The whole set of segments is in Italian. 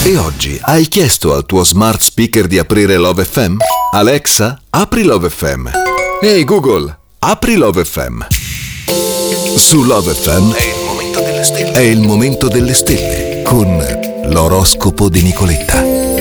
E oggi hai chiesto al tuo smart speaker di aprire Love FM? Alexa, apri Love FM. Ehi Google, apri Love FM. Su Love FM è il momento delle stelle con l'oroscopo di Nicoletta.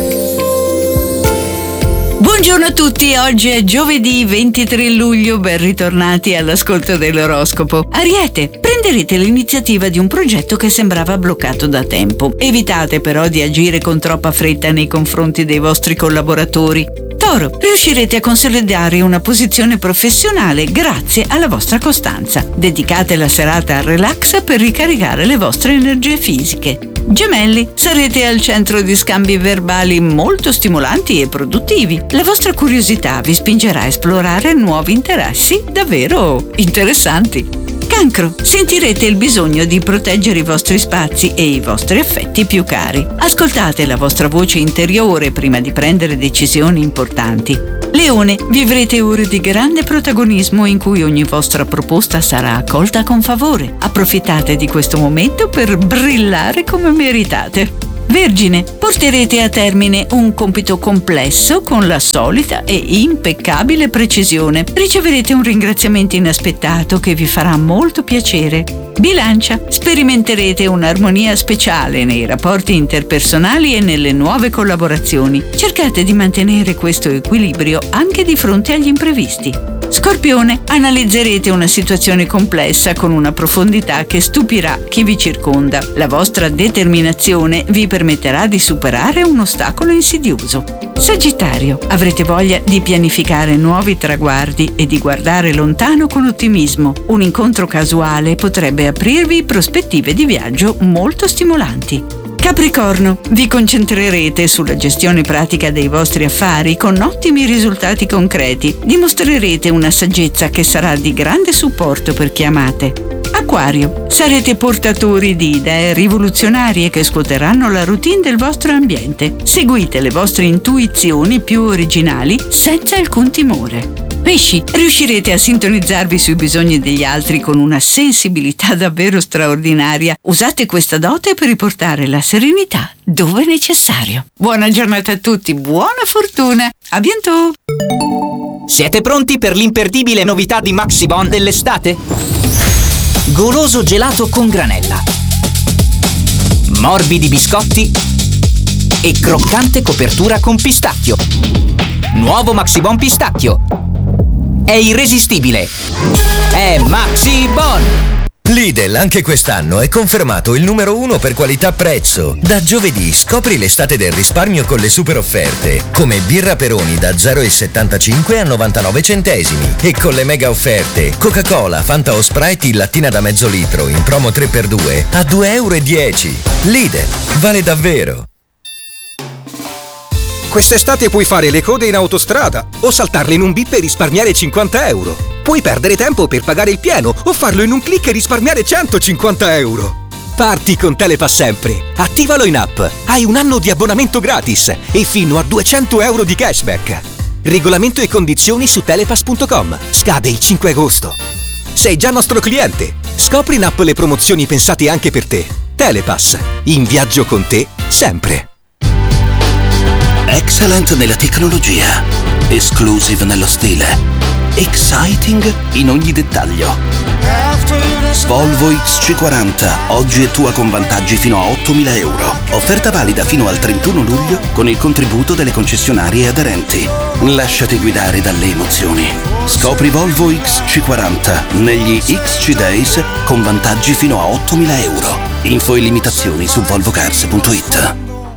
Buongiorno a tutti, oggi è giovedì 23 luglio, ben ritornati all'ascolto dell'oroscopo. Ariete, prenderete l'iniziativa di un progetto che sembrava bloccato da tempo. Evitate però di agire con troppa fretta nei confronti dei vostri collaboratori. Toro, riuscirete a consolidare una posizione professionale grazie alla vostra costanza. Dedicate la serata al relax per ricaricare le vostre energie fisiche. Gemelli, sarete al centro di scambi verbali molto stimolanti e produttivi. La vostra curiosità vi spingerà a esplorare nuovi interessi davvero interessanti. Cancro, sentirete il bisogno di proteggere i vostri spazi e i vostri affetti più cari. Ascoltate la vostra voce interiore prima di prendere decisioni importanti. Leone, vivrete ore di grande protagonismo in cui ogni vostra proposta sarà accolta con favore. Approfittate di questo momento per brillare come meritate. Vergine, porterete a termine un compito complesso con la solita e impeccabile precisione. Riceverete un ringraziamento inaspettato che vi farà molto piacere. Bilancia, sperimenterete un'armonia speciale nei rapporti interpersonali e nelle nuove collaborazioni. Cercate di mantenere questo equilibrio anche di fronte agli imprevisti. Scorpione, analizzerete una situazione complessa con una profondità che stupirà chi vi circonda. La vostra determinazione vi permetterà di superare un ostacolo insidioso. Sagittario, avrete voglia di pianificare nuovi traguardi e di guardare lontano con ottimismo. Un incontro casuale potrebbe aprirvi prospettive di viaggio molto stimolanti. Capricorno, vi concentrerete sulla gestione pratica dei vostri affari con ottimi risultati concreti. Dimostrerete una saggezza che sarà di grande supporto per chi amate. Acquario, sarete portatori di idee rivoluzionarie che scuoteranno la routine del vostro ambiente. Seguite le vostre intuizioni più originali senza alcun timore. Pesci, riuscirete a sintonizzarvi sui bisogni degli altri con una sensibilità davvero straordinaria. Usate questa dote per riportare la serenità dove è necessario. Buona giornata a tutti, buona fortuna, a bientôt! Siete pronti per l'imperdibile novità di Maxibon dell'estate? Goloso gelato con granella, morbidi biscotti e croccante copertura con pistacchio. Nuovo Maxibon pistacchio. È irresistibile. È Maxibon! Lidl anche quest'anno è confermato il numero 1 per qualità-prezzo. Da giovedì scopri l'estate del risparmio con le super offerte, come birra Peroni da 0,75 a 99 centesimi e con le mega offerte Coca-Cola, Fanta o Sprite in lattina da mezzo litro in promo 3x2 a 2,10 €. Lidl, vale davvero! Quest'estate puoi fare le code in autostrada o saltarle in un bip e risparmiare 50 €. Puoi perdere tempo per pagare il pieno o farlo in un click e risparmiare 150 €. Parti con Telepass sempre. Attivalo in app. Hai un anno di abbonamento gratis e fino a 200 € di cashback. Regolamento e condizioni su telepass.com. Scade il 5 agosto. Sei già nostro cliente. Scopri in app le promozioni pensate anche per te. Telepass. In viaggio con te sempre. Excellent nella tecnologia, exclusive nello stile, exciting in ogni dettaglio. Volvo XC40, oggi è tua con vantaggi fino a 8.000 €. Offerta valida fino al 31 luglio con il contributo delle concessionarie aderenti. Lasciati guidare dalle emozioni. Scopri Volvo XC40 negli XC Days con vantaggi fino a 8.000 €. Info e limitazioni su volvocars.it.